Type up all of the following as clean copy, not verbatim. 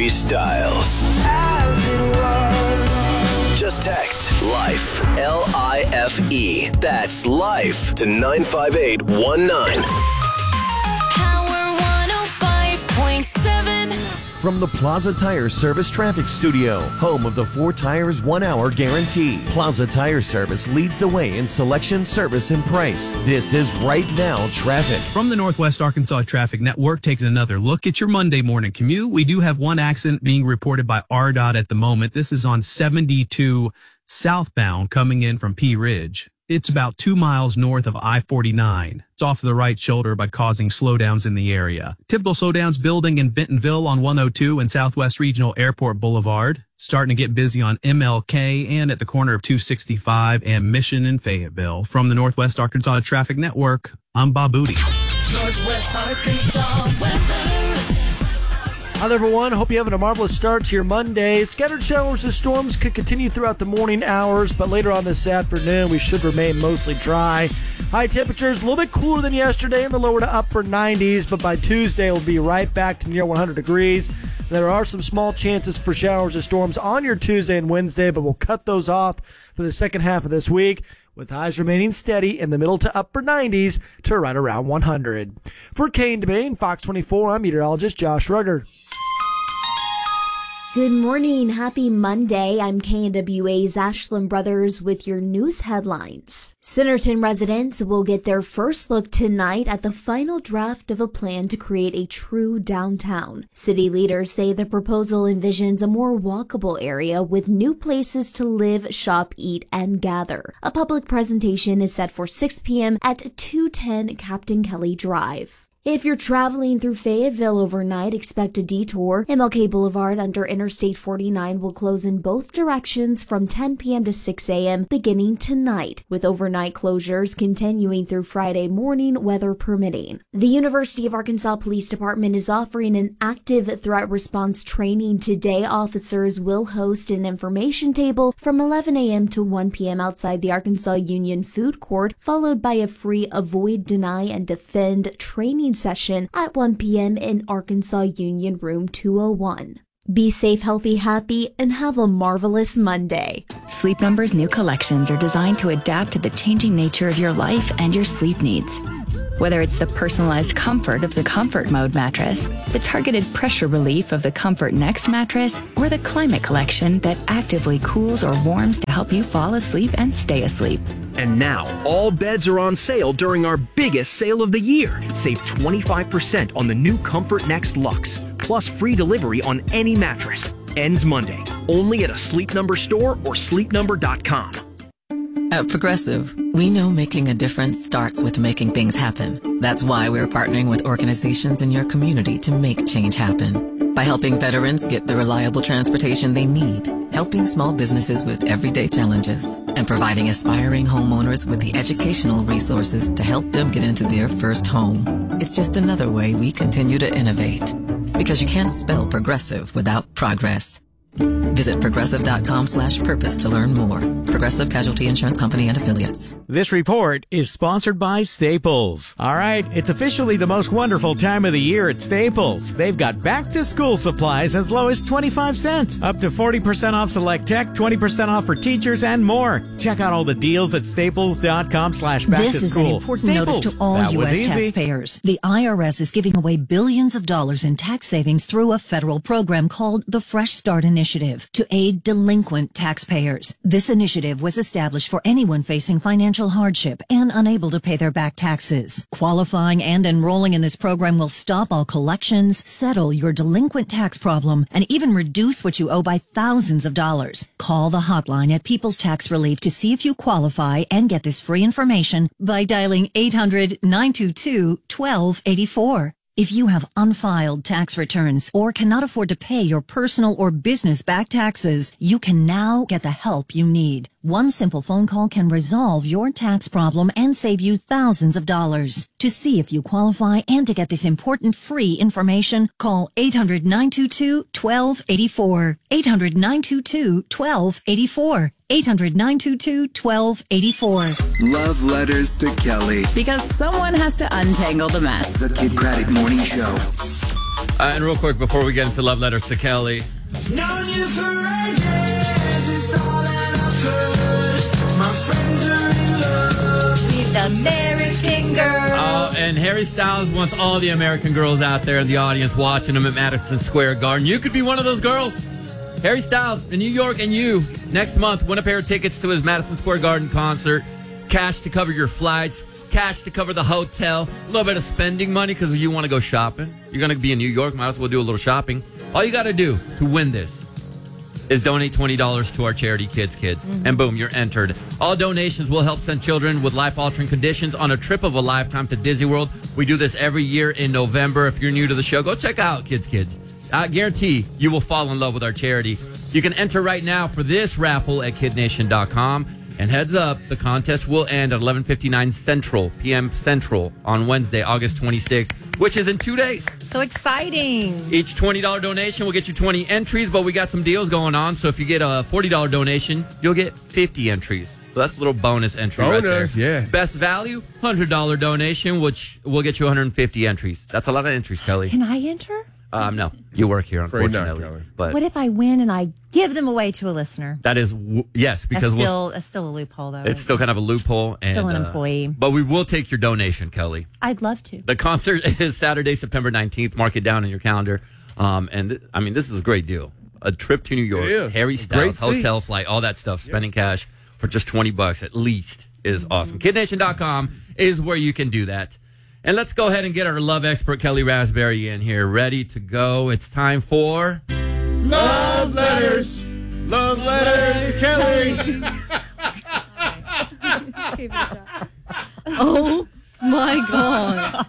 Styles. As it was. Just text LIFE, LIFE. That's LIFE to 95819. Power 105.7. From the Plaza Tire Service Traffic Studio, home of the 4 tires 1 hour guarantee. Plaza Tire Service leads the way in selection, service, and price. This is Right Now Traffic. From the Northwest Arkansas Traffic Network, taking another look at your Monday morning commute. We do have one accident being reported by RDOT at the moment. This is on 72 southbound coming in from Pea Ridge. It's about 2 miles north of I-49. It's off the right shoulder by causing slowdowns in the area. Typical slowdowns building in Bentonville on 102 and Southwest Regional Airport Boulevard. Starting to get busy on MLK and at the corner of 265 and Mission in Fayetteville. From the Northwest Arkansas Traffic Network, I'm Bob Booty. Northwest Arkansas weather. Hi there, everyone. Hope you're having a marvelous start to your Monday. Scattered showers and storms could continue throughout the morning hours, but later on this afternoon, we should remain mostly dry. High temperatures a little bit cooler than yesterday in the lower to upper 90s, but by Tuesday, we'll be right back to near 100 degrees. There are some small chances for showers and storms on your Tuesday and Wednesday, but we'll cut those off for the second half of this week, with highs remaining steady in the middle to upper 90s to right around 100. For Kane DeBay and Fox 24, I'm meteorologist Josh Rugger. Good morning. Happy Monday. I'm KNWA's Ashland Brothers with your news headlines. Centerton residents will get their first look tonight at the final draft of a plan to create a true downtown. City leaders say the proposal envisions a more walkable area with new places to live, shop, eat, and gather. A public presentation is set for 6 p.m. at 210 Captain Kelly Drive. If you're traveling through Fayetteville overnight, expect a detour. MLK Boulevard under Interstate 49 will close in both directions from 10 p.m. to 6 a.m. beginning tonight, with overnight closures continuing through Friday morning, weather permitting. The University of Arkansas Police Department is offering an active threat response training today. Officers will host an information table from 11 a.m. to 1 p.m. outside the Arkansas Union Food Court, followed by a free Avoid, Deny, and Defend training session at 1 p.m. in Arkansas Union Room 201. Be safe, healthy, happy, and have a marvelous Monday. Sleep Number's new collections are designed to adapt to the changing nature of your life and your sleep needs. Whether it's the personalized comfort of the Comfort Mode mattress, the targeted pressure relief of the Comfort Next mattress, or the Climate Collection that actively cools or warms to help you fall asleep and stay asleep. And now, all beds are on sale during our biggest sale of the year. Save 25% on the new Comfort Next Luxe, plus free delivery on any mattress. Ends Monday, only at a Sleep Number store or sleepnumber.com. At Progressive, we know making a difference starts with making things happen. That's why we're partnering with organizations in your community to make change happen. By helping veterans get the reliable transportation they need, helping small businesses with everyday challenges, and providing aspiring homeowners with the educational resources to help them get into their first home. It's just another way we continue to innovate. Because you can't spell progressive without progress. Visit progressive.com/purpose to learn more. Progressive Casualty Insurance Company and Affiliates. This report is sponsored by Staples. All right, it's officially the most wonderful time of the year at Staples. They've got back-to-school supplies as low as 25 cents, up to 40% off select tech, 20% off for teachers, and more. Check out all the deals at staples.com/back-to-school. This is an important notice to all U.S. taxpayers. The IRS is giving away billions of dollars in tax savings through a federal program called the Fresh Start Initiative to aid delinquent taxpayers. This initiative was established for anyone facing financial hardship and unable to pay their back taxes. Qualifying and enrolling in this program will stop all collections, settle your delinquent tax problem, and even reduce what you owe by thousands of dollars. Call the hotline at People's Tax Relief to see if you qualify and get this free information by dialing 800-922-1284. If you have unfiled tax returns or cannot afford to pay your personal or business back taxes, you can now get the help you need. One simple phone call can resolve your tax problem and save you thousands of dollars. To see if you qualify and to get this important free information, call 800-922-1284. 800-922-1284. 800-922-1284. Love letters to Kelly. Because someone has to untangle the mess. The Kid Craddock Morning Show. And real quick, before we get into love letters to Kelly. Known you for ages, it's all that I've heard. My friends are in love with American girls. Oh, and Harry Styles wants all the American girls out there in the audience watching him at Madison Square Garden. You could be one of those girls. Harry Styles in New York, and you, next month, win a pair of tickets to his Madison Square Garden concert. Cash to cover your flights, cash to cover the hotel, a little bit of spending money because you want to go shopping. You're going to be in New York, might as well do a little shopping. All you got to do to win this is donate $20 to our charity Kids. And boom, you're entered. All donations will help send children with life-altering conditions on a trip of a lifetime to Disney World. We do this every year in November. If you're new to the show, go check out Kids. I guarantee you will fall in love with our charity. You can enter right now for this raffle at kidnation.com. And heads up, the contest will end at 11:59 p.m. Central on Wednesday, August 26th, which is in 2 days. So exciting. Each $20 donation will get you 20 entries, but we got some deals going on. So if you get a $40 donation, you'll get 50 entries. So that's a little bonus entry right there. Yeah. Best value, $100 donation, which will get you 150 entries. That's a lot of entries, Kelly. Can I enter? No, you work here, unfortunately. But what if I win and I give them away to a listener? that is, yes, because That's still a loophole, though. it's still kind of a loophole. And, Still an employee. But we will take your donation, Kelly. I'd love to. The concert is Saturday, September 19th. Mark it down in your calendar. This is a great deal. A trip to New York, Harry Styles, hotel flight, all that stuff, spending cash for just $20 at least is awesome. KidNation.com is where you can do that. And let's go ahead and get our love expert, Kelly Raspberry, in here, ready to go. It's time for... Love letters. Love letters to Kelly. Oh, my God.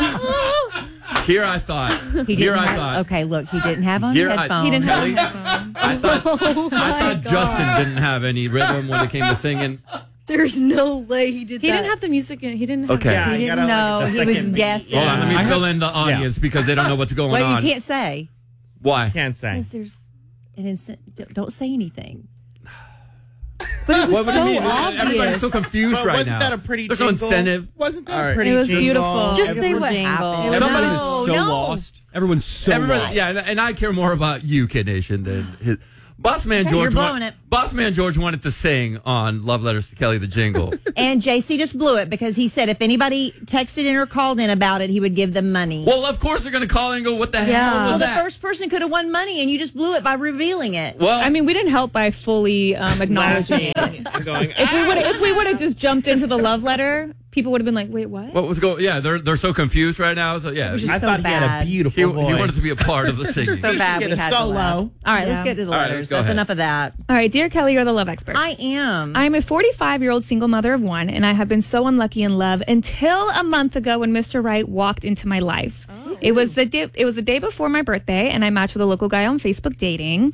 Here I thought. Okay, look, he didn't have on Here headphones. he didn't have headphones. I thought Justin didn't have any rhythm when it came to singing. There's no way he did that. He didn't have the music. He didn't have Okay. that. He didn't know. He was guessing. Hold on, let me fill in the audience because they don't know what's going Well, on. you can't say. Why? Can't say. Because don't say anything. But it was What do you so mean? obvious. Everybody's so confused But right wasn't now. that a pretty There's no jingle? incentive. Wasn't that All a right. pretty It was jingle? beautiful. Just say what jingle. happened. Somebody No, was so no. lost. Everyone's so Everybody, lost. yeah, and I care more about you, Kid Nation, than his. Boss Man Hey, George. you're blowing it. Boss Man George wanted to sing on Love Letters to Kelly, the jingle. And JC just blew it because he said if anybody texted in or called in about it, he would give them money. Well, of course they're going to call in and go, "What the hell Well, was the that?" first person could have won money, and you just blew it by revealing it. Well, I mean, we didn't help by fully acknowledging it. I'm going, If we would have just jumped into the love letter, people would have been like, "Wait, what?" what was going? Yeah, they're so confused right now. So yeah, was just I so thought he had bad. a beautiful he voice. wanted to be a part of the singing. So bad get we a had to solo. laugh. All right, Yeah. let's get to the All right, letters. let's go That's ahead. enough of that. All right, dear Kelly, you're the love expert. I am. I'm a 45-year-old single mother of one, and I have been so unlucky in love until a month ago when Mr. Right walked into my life. It was the day before my birthday, and I matched with a local guy on Facebook dating.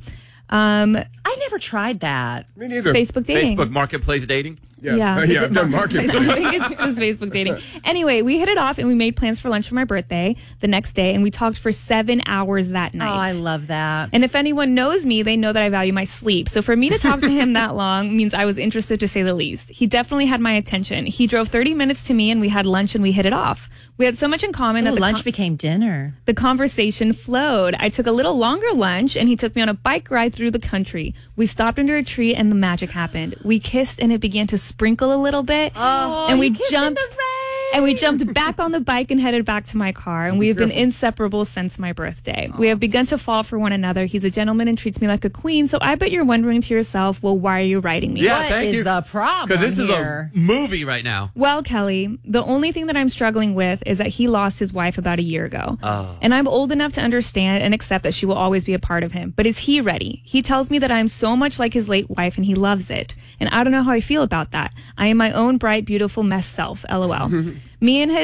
I never tried that. Me neither. Facebook dating. Facebook Marketplace dating. Yeah. Yeah. I've done marketplace. I think it was Facebook dating. Anyway, we hit it off and we made plans for lunch for my birthday the next day, and we talked for 7 hours that night. Oh, I love that. And if anyone knows me, they know that I value my sleep. So for me to talk to him that long means I was interested, to say the least. He definitely had my attention. He drove 30 minutes to me and we had lunch and we hit it off. We had so much in common that lunch became dinner. the conversation flowed. I took a little longer lunch and he took me on a bike ride through the country. We stopped under a tree and the magic happened. We kissed and it began to sprinkle a little bit. Oh, and we you kissed jumped in the rain. and we jumped back on the bike and headed back to my car. And we have been inseparable since my birthday. We have begun to fall for one another. He's a gentleman and treats me like a queen. So I bet you're wondering to yourself, well, why are you writing me? Yeah, What thank is you. the problem Because this is here? a movie right now. Well, Kelly, the only thing that I'm struggling with is that he lost his wife about a year ago. Oh. And I'm old enough to understand and accept that she will always be a part of him. But is he ready? He tells me that I'm so much like his late wife and he loves it. And I don't know how I feel about that. I am my own bright, beautiful mess self. LOL. Me and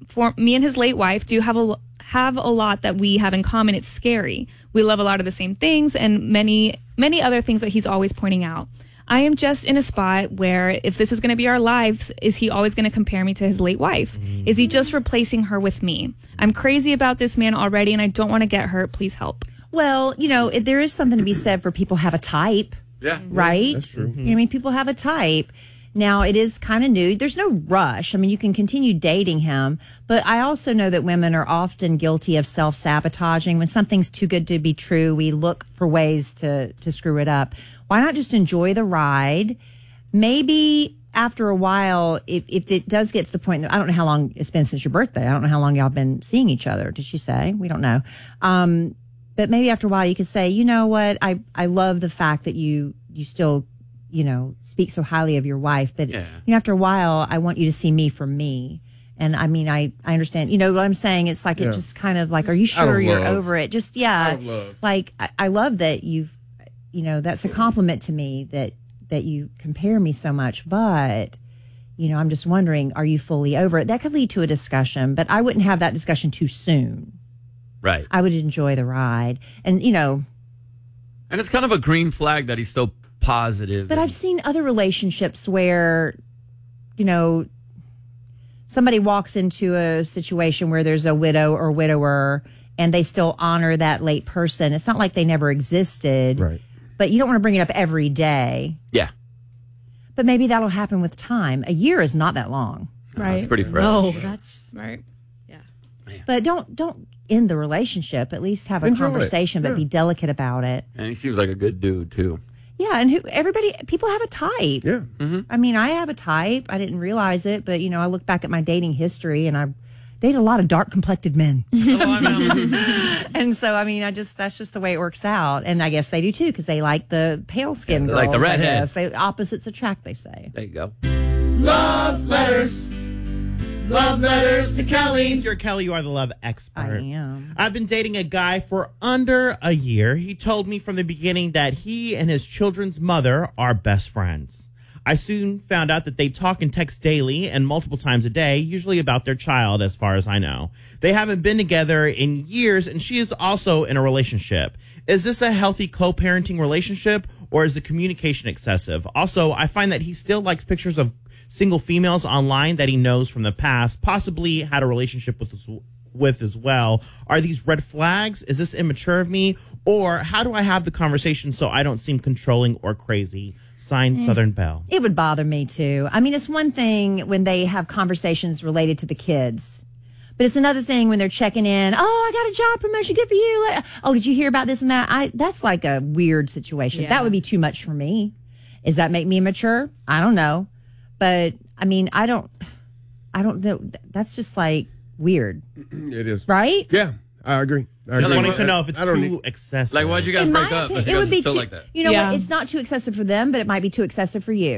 his late wife do have a lot that we have in common. It's scary. We love a lot of the same things and many other things that he's always pointing out. I am just in a spot where if this is going to be our lives, is he always going to compare me to his late wife? Is he just replacing her with me? I'm crazy about this man already and I don't want to get hurt. Please help. Well, there is something to be said for people have a type. Yeah. Right? That's true. You know what I mean? People have a type. Now, it is kind of new. There's no rush. I mean, you can continue dating him, but I also know that women are often guilty of self-sabotaging. When something's too good to be true, we look for ways to screw it up. Why not just enjoy the ride? Maybe after a while, if it does get to the point that I don't know how long it's been since your birthday. I don't know how long y'all been seeing each other. Did she say? We don't know. But maybe after a while you could say, you know what? I love the fact that you still, speak so highly of your wife, but after a while, I want you to see me for me. And I mean, I understand, you know what I'm saying? It's like, it just kind of like, are you sure you're over it? Just, out of love. Like, I love that that's a compliment to me that you compare me so much, but, I'm just wondering, are you fully over it? That could lead to a discussion, but I wouldn't have that discussion too soon. Right. I would enjoy the ride. And, And it's kind of a green flag that he's so positive. But I've seen other relationships where, somebody walks into a situation where there's a widow or widower and they still honor that late person. It's not like they never existed. Right. But you don't want to bring it up every day. Yeah. But maybe that'll happen with time. A year is not that long. Right. It's pretty fresh. No, that's right. But don't end the relationship. At least have a Enjoy conversation, but be delicate about it. And he seems like a good dude, too. Yeah, and people have a type. Yeah. Mm-hmm. I mean, I have a type. I didn't realize it, but, I look back at my dating history, and I dated a lot of dark-complected men. And so, I mean, that's just the way it works out. And I guess they do, too, because they like the pale-skinned girls. Like the redhead. Opposites attract, they say. There you go. Love letters. Love letters to Kelly. Dear Kelly, you are the love expert. I am. I've been dating a guy for under a year. He told me from the beginning that he and his children's mother are best friends. I soon found out that they talk and text daily and multiple times a day, usually about their child, as far as I know. They haven't been together in years, and she is also in a relationship. Is this a healthy co-parenting relationship, or is the communication excessive? Also, I find that he still likes pictures of single females online that he knows from the past, possibly had a relationship with as well. Are these red flags? Is this immature of me? Or how do I have the conversation so I don't seem controlling or crazy? Signed, Southern Belle. It would bother me, too. I mean, it's one thing when they have conversations related to the kids. But it's another thing when they're checking in. Oh, I got a job promotion. Good for you. Oh, did you hear about this and that? That's like a weird situation. Yeah. That would be too much for me. Does that make me immature? I don't know. But I mean, I don't know. That's just like weird. It is. Right? Yeah, I agree. I Just agree. wanting to know if it's too excessive. Like, why'd you guys In break my up? opinion, If it you would guys be are still too, like that. you know what? It's not too excessive for them, but it might be too excessive for you.